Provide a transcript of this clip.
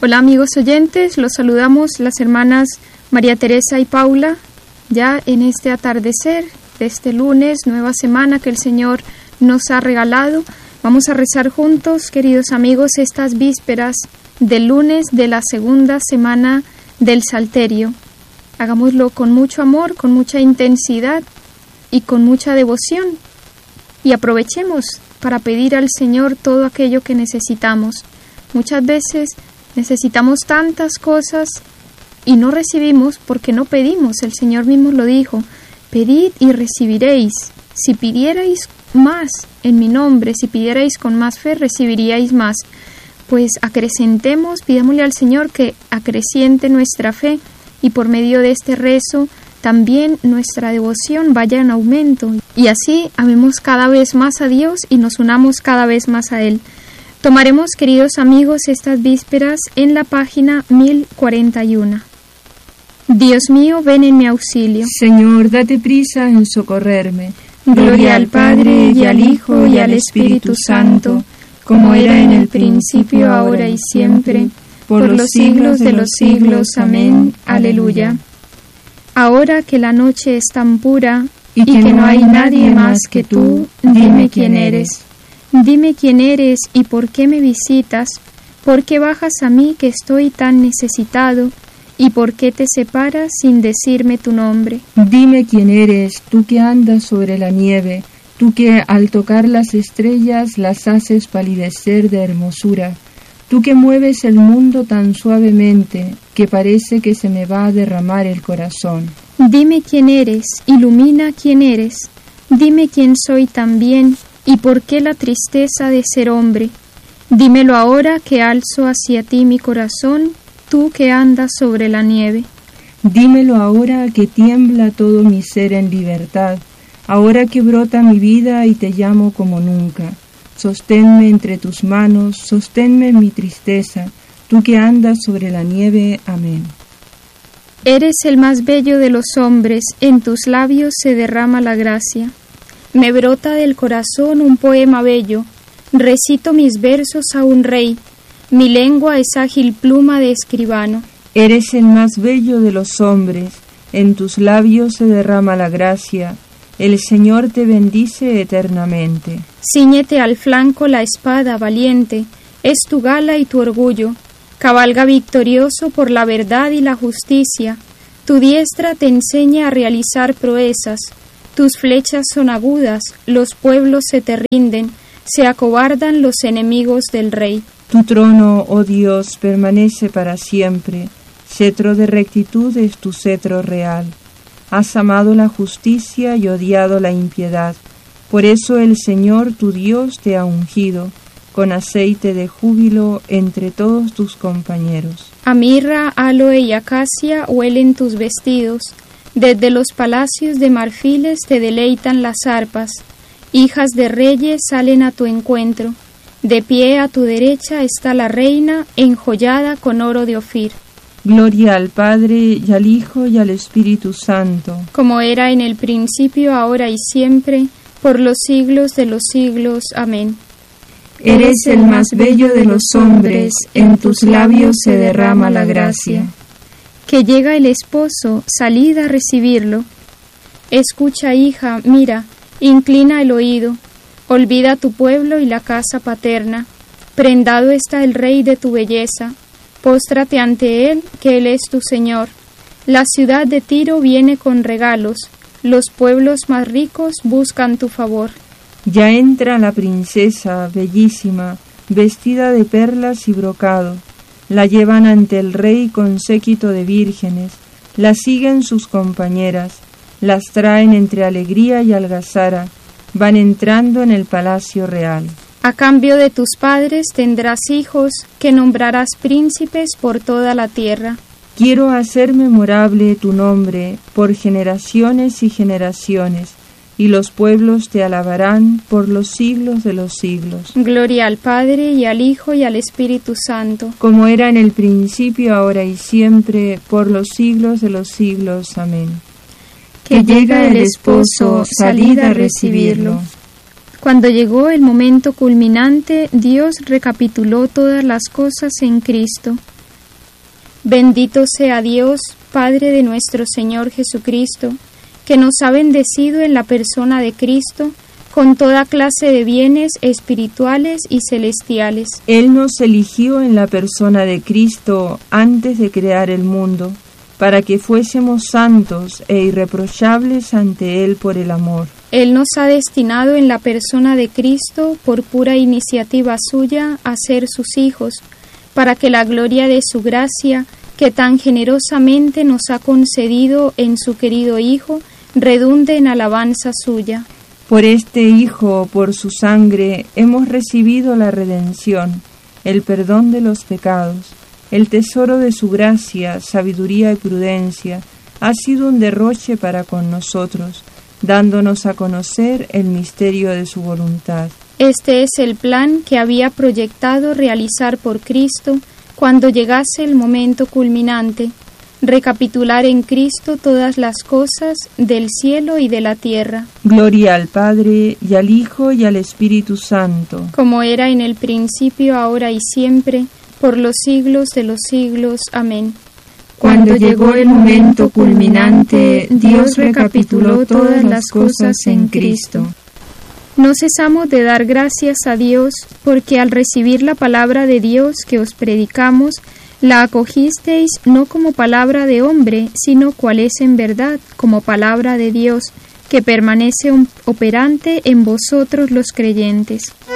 Hola amigos oyentes, los saludamos las hermanas María Teresa y Paula, ya en este atardecer de este lunes, nueva semana que el Señor nos ha regalado. Vamos a rezar juntos, queridos amigos, estas vísperas del lunes de la segunda semana del Salterio. Hagámoslo con mucho amor, con mucha intensidad y con mucha devoción. Y aprovechemos para pedir al Señor todo aquello que necesitamos. Muchas veces necesitamos tantas cosas y no recibimos porque no pedimos. El Señor mismo lo dijo: pedid y recibiréis. Si pidierais más en mi nombre, si pidierais con más fe, recibiríais más. Pues acrecentemos, pidámosle al Señor que acreciente nuestra fe y por medio de este rezo también nuestra devoción vaya en aumento y así amemos cada vez más a Dios y nos unamos cada vez más a Él. Tomaremos, queridos amigos, estas vísperas en la página 1041. Dios mío, ven en mi auxilio. Señor, date prisa en socorrerme. Gloria al Padre, y al Hijo, y al Espíritu Santo, como era en el principio, ahora y siempre, por los siglos de los siglos. Amén. Aleluya. Ahora que la noche es tan pura, y que no hay nadie más que tú, dime quién eres. Dime quién eres y por qué me visitas, por qué bajas a mí que estoy tan necesitado, y por qué te separas sin decirme tu nombre. Dime quién eres, tú que andas sobre la nieve, tú que al tocar las estrellas las haces palidecer de hermosura, tú que mueves el mundo tan suavemente que parece que se me va a derramar el corazón. Dime quién eres, ilumina quién eres, dime quién soy también, y por qué la tristeza de ser hombre. Dímelo ahora que alzo hacia ti mi corazón, tú que andas sobre la nieve. Dímelo ahora que tiembla todo mi ser en libertad, ahora que brota mi vida y te llamo como nunca. Sosténme entre tus manos, sosténme en mi tristeza, tú que andas sobre la nieve. Amén. Eres el más bello de los hombres, en tus labios se derrama la gracia. Me brota del corazón un poema bello, recito mis versos a un rey, mi lengua es ágil pluma de escribano. Eres el más bello de los hombres, en tus labios se derrama la gracia, el Señor te bendice eternamente. Cíñete al flanco la espada, valiente, es tu gala y tu orgullo, cabalga victorioso por la verdad y la justicia, tu diestra te enseña a realizar proezas, tus flechas son agudas, los pueblos se te rinden, se acobardan los enemigos del rey. Tu trono, oh Dios, permanece para siempre, cetro de rectitud es tu cetro real. Has amado la justicia y odiado la impiedad, por eso el Señor tu Dios te ha ungido, con aceite de júbilo entre todos tus compañeros. A mirra, aloe y acacia huelen tus vestidos, desde los palacios de marfiles te deleitan las arpas, hijas de reyes salen a tu encuentro, de pie a tu derecha está la reina, enjollada con oro de Ofir. Gloria al Padre, y al Hijo, y al Espíritu Santo. Como era en el principio, ahora y siempre, por los siglos de los siglos. Amén. Eres el más bello de los hombres, en tus labios se derrama la gracia. Que llega el esposo, salid a recibirlo. Escucha, hija, mira, inclina el oído, olvida tu pueblo y la casa paterna. Prendado está el rey de tu belleza, póstrate ante él, que él es tu Señor. La ciudad de Tiro viene con regalos, los pueblos más ricos buscan tu favor. Ya entra la princesa, bellísima, vestida de perlas y brocado. La llevan ante el rey con séquito de vírgenes, la siguen sus compañeras, las traen entre alegría y algazara, van entrando en el palacio real. A cambio de tus padres tendrás hijos, que nombrarás príncipes por toda la tierra. Quiero hacer memorable tu nombre por generaciones y generaciones, y los pueblos te alabarán por los siglos de los siglos. Gloria al Padre, y al Hijo, y al Espíritu Santo. Como era en el principio, ahora y siempre, por los siglos de los siglos. Amén. Que llega el esposo, salid a recibirlo. Cuando llegó el momento culminante, Dios recapituló todas las cosas en Cristo. Bendito sea Dios, Padre de nuestro Señor Jesucristo, que nos ha bendecido en la persona de Cristo con toda clase de bienes espirituales y celestiales. Él nos eligió en la persona de Cristo antes de crear el mundo, para que fuésemos santos e irreprochables ante Él por el amor. Él nos ha destinado en la persona de Cristo, por pura iniciativa suya, a ser sus hijos, para que la gloria de su gracia, que tan generosamente nos ha concedido en su querido Hijo, redunde en alabanza suya. Por este Hijo, por su sangre, hemos recibido la redención, el perdón de los pecados. El tesoro de su gracia, sabiduría y prudencia ha sido un derroche para con nosotros, dándonos a conocer el misterio de su voluntad. Este es el plan que había proyectado realizar por Cristo cuando llegase el momento culminante, recapitular en Cristo todas las cosas del cielo y de la tierra. Gloria al Padre, y al Hijo, y al Espíritu Santo. Como era en el principio, ahora y siempre, por los siglos de los siglos. Amén. Cuando llegó el momento culminante, Dios recapituló todas las cosas en Cristo. No cesamos de dar gracias a Dios, porque al recibir la palabra de Dios que os predicamos, la acogisteis no como palabra de hombre, sino cual es en verdad, como palabra de Dios, que permanece operante en vosotros los creyentes.